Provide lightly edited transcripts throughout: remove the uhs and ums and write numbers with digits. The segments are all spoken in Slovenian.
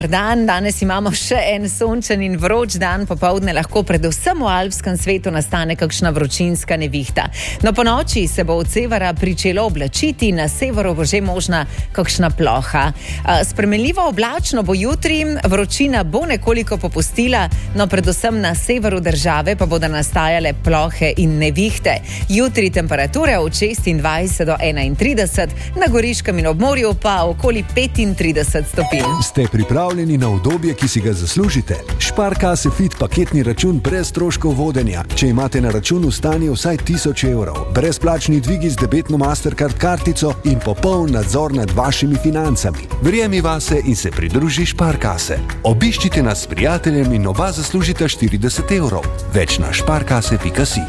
Dan. Danes imamo še en sončen in vroč dan, popoldne lahko predvsem v alpskem svetu nastane kakšna vročinska nevihta. No, po noči se bo od severa pričelo oblačiti, na severu bo že možna kakšna ploha. Spremenljivo oblačno bo jutri, vročina bo nekoliko popustila, no predvsem na severu države pa bodo nastajale plohe in nevihte. Jutri temperature od 26 do 31, na Goriškem in obmorju pa okoli 35 stopinj. Ste pripravljeni na obdobje, ki si ga zaslužite? Sparkasse Fit paketni račun brez stroškov vodenja. Če imate na računu stanje vsaj 1000 evrov, brezplačni dvigi z debetno Mastercard kartico in popoln nadzor nad vašimi financami. Verjemi vase in se pridruži Sparkasse. Obiščite nas s prijateljem in oba zaslužite 40 evrov. Več na sparkasse.si.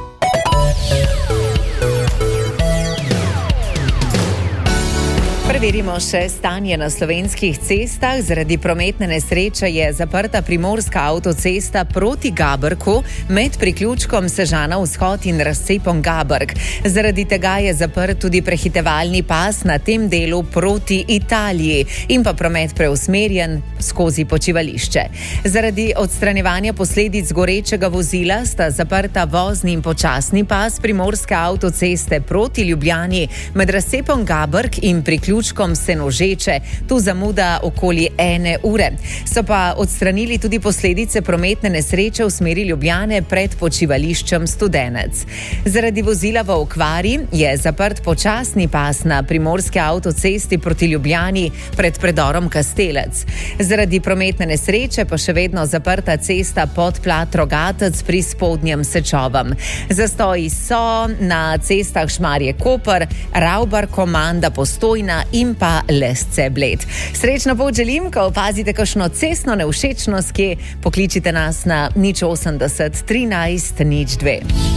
Preverimo še stanje na slovenskih cestah. Zaradi prometne nesreče je zaprta primorska avtocesta proti Gabrku med priključkom Sežana vzhod in razcepom Gabrk. Zaradi tega je zaprt tudi prehitevalni pas na tem delu proti Italiji in pa promet preusmerjen skozi počivališče. Zaradi odstranjevanja posledic gorečega vozila sta zaprta vozni in počasni pas primorske avtoceste proti Ljubljani med razcepom Gabrk in priključkom Senožeče, tu zamuda okoli 1 ure. So pa odstranili tudi posledice prometne nesreče v smeri Ljubljane pred počivališčem Studenec. Zaradi vozila v okvari je zaprt počasni pas na primorske avtocesti proti Ljubljani pred predorom Kastelec. Zaradi prometne nesreče pa še vedno zaprta cesta Podplat Rogatec pri Spodnjem Sečovem. Zastoji so na cestah Šmarje-Koper, Ravbar, Komanda, Postojna in pa Lesce Bled. Srečno pot želim, ko opazite kakšno cestno nevšečnost, ki pokličite nas na 080 13 02.